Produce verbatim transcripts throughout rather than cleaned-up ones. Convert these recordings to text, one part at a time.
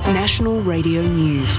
National Radio News.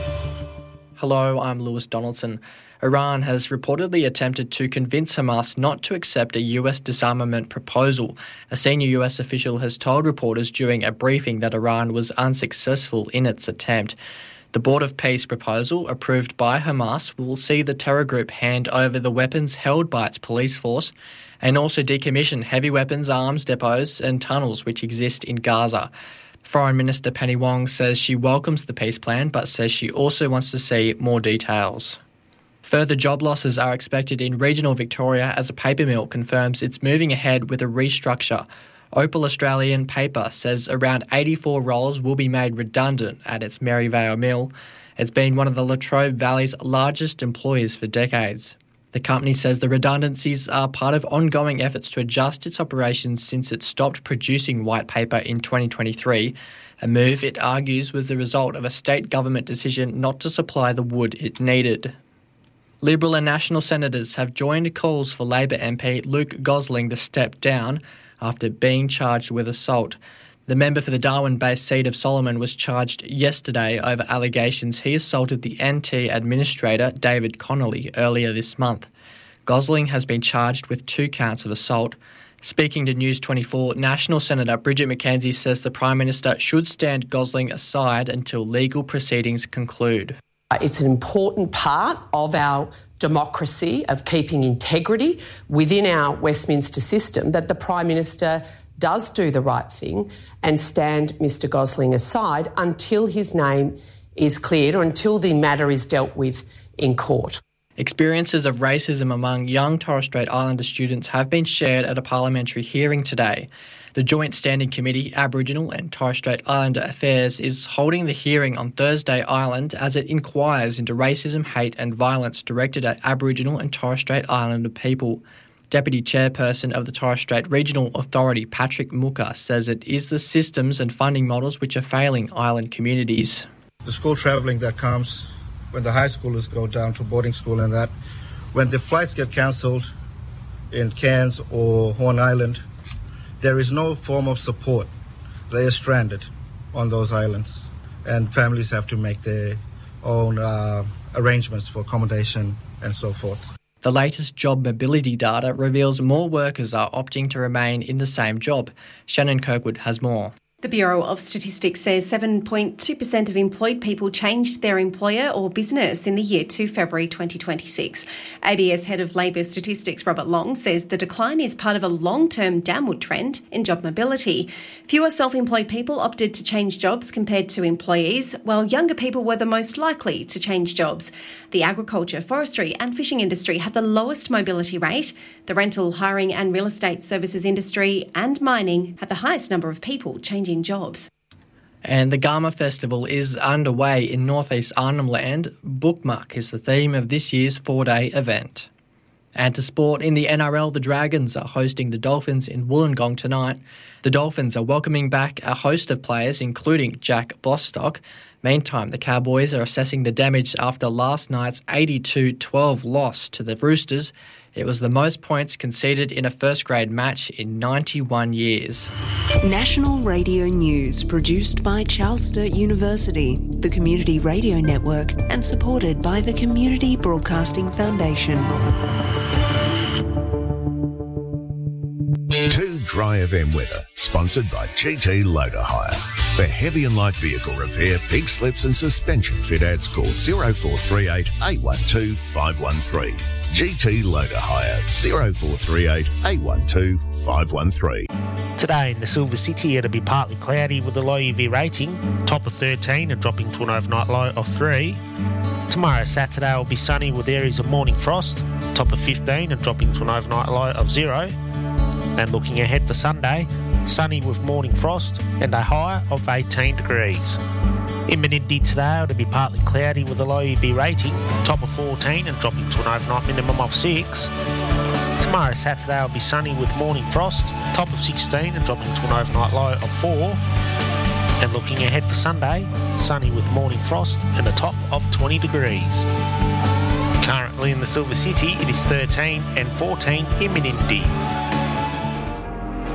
Hello, I'm Lewis Donaldson. Iran has reportedly attempted to convince Hamas not to accept a U S disarmament proposal. A senior U S official has told reporters during a briefing that Iran was unsuccessful in its attempt. The Board of Peace proposal, approved by Hamas, will see the terror group hand over the weapons held by its police force and also decommission heavy weapons, arms depots and tunnels which exist in Gaza. Foreign Minister Penny Wong says she welcomes the peace plan but says she also wants to see more details. Further job losses are expected in regional Victoria as a paper mill confirms it's moving ahead with a restructure. Opal Australian Paper says around eighty-four roles will be made redundant at its Maryvale mill. It's been one of the Latrobe Valley's largest employers for decades. The company says the redundancies are part of ongoing efforts to adjust its operations since it stopped producing white paper in twenty twenty-three, a move it argues was the result of a state government decision not to supply the wood it needed. Liberal and National senators have joined calls for Labor M P Luke Gosling to step down after being charged with assault. The member for the Darwin-based seat of Solomon was charged yesterday over allegations he assaulted the N T administrator David Connolly earlier this month. Gosling has been charged with two counts of assault. Speaking to News twenty-four, National Senator Bridget McKenzie says the Prime Minister should stand Gosling aside until legal proceedings conclude. It's an important part of our democracy, of keeping integrity within our Westminster system, that the Prime Minister does do the right thing and stand Mr Gosling aside until his name is cleared or until the matter is dealt with in court. Experiences of racism among young Torres Strait Islander students have been shared at a parliamentary hearing today. The Joint Standing Committee, Aboriginal and Torres Strait Islander Affairs, is holding the hearing on Thursday Island as it inquires into racism, hate and violence directed at Aboriginal and Torres Strait Islander people. Deputy Chairperson of the Torres Strait Regional Authority, Patrick Mooka, says it is the systems and funding models which are failing island communities. The school travelling that comes when the high schoolers go down to boarding school and that, when the flights get cancelled in Cairns or Horn Island, there is no form of support. They are stranded on those islands and families have to make their own uh, arrangements for accommodation and so forth. The latest job mobility data reveals more workers are opting to remain in the same job. Shannon Kirkwood has more. The Bureau of Statistics says seven point two percent of employed people changed their employer or business in the year to February twenty twenty-six. A B S Head of Labor Statistics Robert Long says the decline is part of a long-term downward trend in job mobility. Fewer self-employed people opted to change jobs compared to employees, while younger people were the most likely to change jobs. The agriculture, forestry and fishing industry had the lowest mobility rate. The rental, hiring and real estate services industry and mining had the highest number of people changing jobs. And the Garma Festival is underway in northeast Arnhem Land. Bookmark is the theme of this year's four-day event. And to sport, in the N R L, the Dragons are hosting the Dolphins in Wollongong tonight. The Dolphins are welcoming back a host of players, including Jack Bostock. Meantime, the Cowboys are assessing the damage after last night's eighty-two twelve loss to the Roosters. It was the most points conceded in a first-grade match in ninety-one years. National Radio News, produced by Charles Sturt University, the Community Radio Network, and supported by the Community Broadcasting Foundation. Two Dry F M weather, sponsored by G T Loader Hire. For heavy and light vehicle repair, pig slips and suspension fit-outs, call oh four three eight, eight one two, five one three. G T Loader Hire, oh four three eight, eight one two, five one three. Today in the Silver City, it'll be partly cloudy with a low U V rating, top of thirteen and dropping to an overnight low of three. Tomorrow, Saturday, will be sunny with areas of morning frost, top of fifteen and dropping to an overnight low of zero. And looking ahead for Sunday, sunny with morning frost and a high of eighteen degrees. In Menindee today, it'll be partly cloudy with a low U V rating, top of fourteen and dropping to an overnight minimum of six. Tomorrow, Saturday, will be sunny with morning frost, top of sixteen and dropping to an overnight low of four. And looking ahead for Sunday, sunny with morning frost and a top of twenty degrees. Currently in the Silver City, it is thirteen and fourteen in Menindee.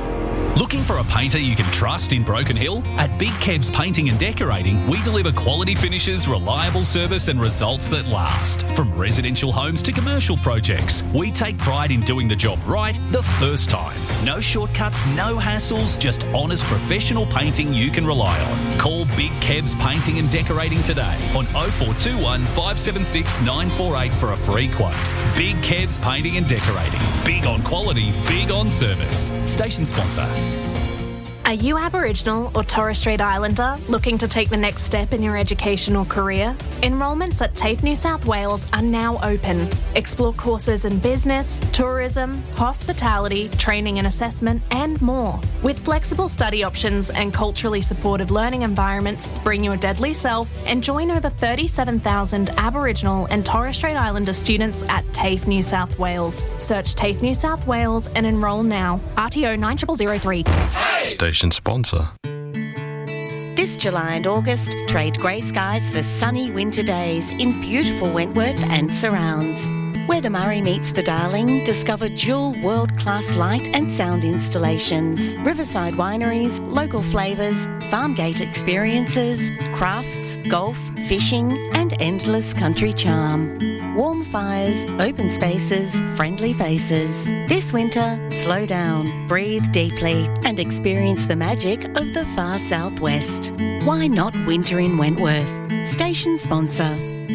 Looking for a painter you can trust in Broken Hill? At Big Kebs Painting and Decorating, we deliver quality finishes, reliable service and results that last. From residential homes to commercial projects, we take pride in doing the job right the first time. No shortcuts, no hassles, just honest professional painting you can rely on. Call Big Kebs Painting and Decorating today on oh four two one, five seven six, nine four eight for a free quote. Big Kebs Painting and Decorating. Big on quality, big on service. Station sponsor. Are you Aboriginal or Torres Strait Islander looking to take the next step in your education or career? Enrolments at TAFE New South Wales are now open. Explore courses in business, tourism, hospitality, training and assessment, and more. With flexible study options and culturally supportive learning environments, bring your deadly self and join over thirty-seven thousand Aboriginal and Torres Strait Islander students at TAFE New South Wales. Search TAFE New South Wales and enrol now. R T O nine zero zero zero three. Station sponsor. This July and August, trade grey skies for sunny winter days in beautiful Wentworth and surrounds. Where the Murray meets the Darling, discover dual world-class light and sound installations, riverside wineries, local flavours, farm gate experiences, crafts, golf, fishing and endless country charm. Warm fires, open spaces, friendly faces. This winter, slow down, breathe deeply and experience the magic of the far southwest. Why not winter in Wentworth? Station sponsor.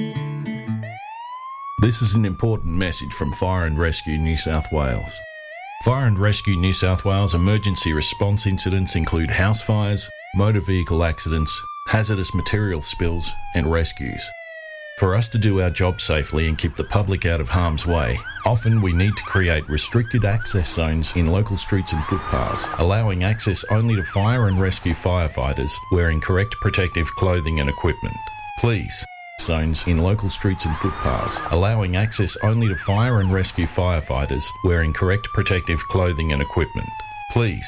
This is an important message from Fire and Rescue New South Wales. Fire and Rescue New South Wales emergency response incidents include house fires, motor vehicle accidents, hazardous material spills and rescues. For us to do our job safely and keep the public out of harm's way, often we need to create restricted access zones in local streets and footpaths, allowing access only to fire and rescue firefighters wearing correct protective clothing and equipment. Please, zones in local streets and footpaths, allowing access only to fire and rescue firefighters wearing correct protective clothing and equipment. Please,